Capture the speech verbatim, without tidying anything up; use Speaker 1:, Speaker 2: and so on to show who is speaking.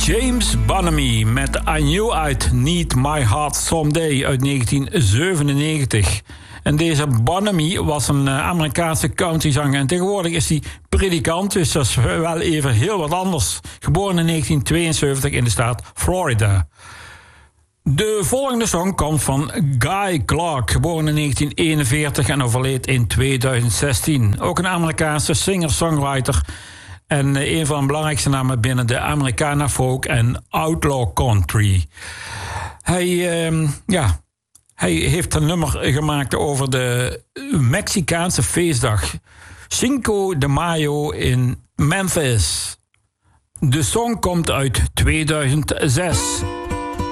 Speaker 1: James Bonamy met I Knew I'd Need My Heart Someday uit negentien zevenennegentig. En deze Bonamy was een Amerikaanse countryzanger. En tegenwoordig is hij predikant, dus dat is wel even heel wat anders. Geboren in negentien tweeënzeventig in de staat Florida. De volgende song komt van Guy Clark, geboren in negentien eenenveertig en overleed in tweeduizend zestien. Ook een Amerikaanse singer-songwriter en een van de belangrijkste namen binnen de Americana folk en outlaw country. Hij, uh, ja, hij heeft een nummer gemaakt over de Mexicaanse feestdag Cinco de Mayo in Memphis. De song komt uit tweeduizend zes.